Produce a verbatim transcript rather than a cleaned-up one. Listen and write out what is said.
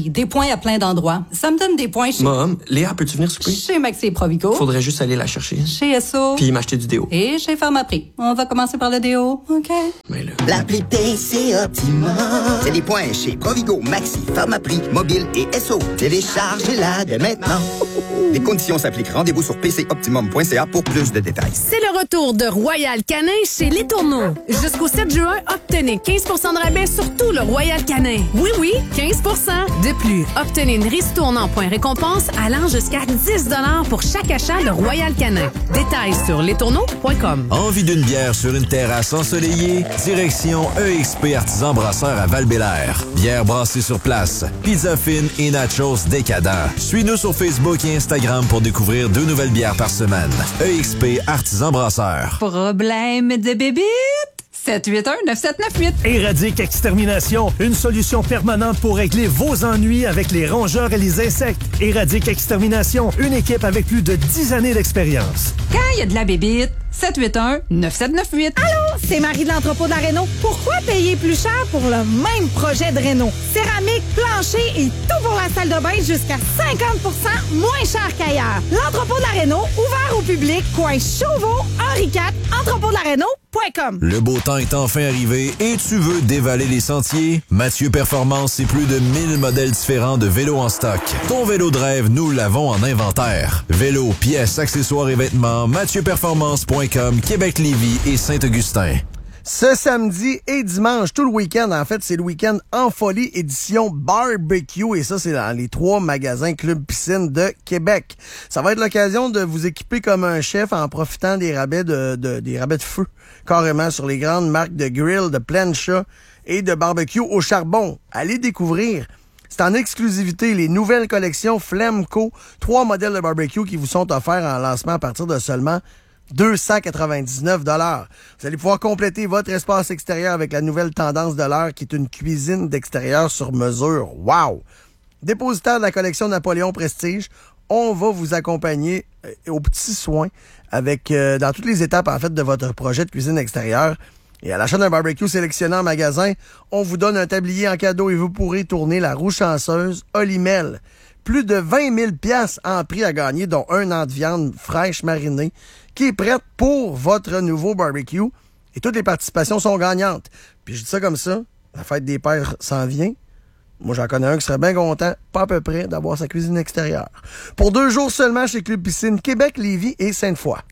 puis des points à plein d'endroits. Ça me donne des points chez... Mom, Léa, peux-tu venir souper? Chez Maxi et Provigo. Faudrait juste aller la chercher. Chez S O. Puis m'acheter du déo. Et chez Pharmaprix. On va commencer par le déo, OK? Mais là... L'appli P C Optimum. C'est des points chez Provigo, Maxi, Pharmaprix, Mobile et S O. Téléchargez-la dès maintenant. Les conditions s'appliquent. Rendez-vous sur p c optimum point c a pour plus de détails. C'est le retour de Royal Canin chez Les Tourneaux. Jusqu'au sept juin, obtenez quinze pour cent de rabais sur tout le Royal Canin. Oui, oui, quinze pour cent. De plus, obtenez une ristourne en points récompense allant jusqu'à dix dollars pour chaque achat de Royal Canin. Détails sur les tourneaux point com. Envie d'une bière sur une terrasse ensoleillée? Direction E X P Artisan Brasseur à Val-Bélair. Bière brassée sur place, pizza fine et nachos décadents. Suis-nous sur Facebook et Instagram pour découvrir deux nouvelles bières par semaine. E X P Artisan Brasseur. Problème de bébite? sept huit un neuf sept neuf huit. Éradique Extermination, une solution permanente pour régler vos ennuis avec les rongeurs et les insectes. Éradique Extermination, une équipe avec plus de dix années d'expérience. Quand il y a de la bébite, sept huit un neuf sept neuf huit. Allô, c'est Marie de l'entrepôt de la Réno. Pourquoi payer plus cher pour le même projet de réno? Céramique, plancher et tout pour la salle de bain jusqu'à cinquante pour cent moins cher qu'ailleurs. L'entrepôt de la Réno, ouvert au public, coin Chauveau, Henri quatre, entrepôt de la Réno point com. Le beau temps est enfin arrivé et tu veux dévaler les sentiers? Mathieu Performance, c'est plus de mille modèles différents de vélos en stock. Ton vélo de rêve, nous l'avons en inventaire. Vélos, pièces, accessoires et vêtements, mathieu performance point com, Québec-Lévis et Saint-Augustin. Ce samedi et dimanche, tout le week-end, en fait, c'est le week-end en folie édition barbecue et ça, c'est dans les trois magasins Club Piscine de Québec. Ça va être l'occasion de vous équiper comme un chef en profitant des rabais de, de des rabais de feu, carrément sur les grandes marques de grill, de plancha et de barbecue au charbon. Allez découvrir. C'est en exclusivité les nouvelles collections Flemco, trois modèles de barbecue qui vous sont offerts en lancement à partir de seulement deux cent quatre-vingt-dix-neuf dollars. Vous allez pouvoir compléter votre espace extérieur avec la nouvelle tendance de l'heure qui est une cuisine d'extérieur sur mesure. Wow! Dépositaire de la collection Napoléon Prestige, on va vous accompagner aux petits soins avec euh, dans toutes les étapes en fait de votre projet de cuisine extérieure. Et à l'achat d'un barbecue sélectionné en magasin, on vous donne un tablier en cadeau et vous pourrez tourner la roue chanceuse Olimel. Plus de vingt mille piastres en prix à gagner, dont un an de viande fraîche marinée, qui est prête pour votre nouveau barbecue. Et toutes les participations sont gagnantes. Puis je dis ça comme ça, la fête des pères s'en vient. Moi, j'en connais un qui serait bien content, pas à peu près, d'avoir sa cuisine extérieure. Pour deux jours seulement chez Club Piscine, Québec, Lévis et Sainte-Foy.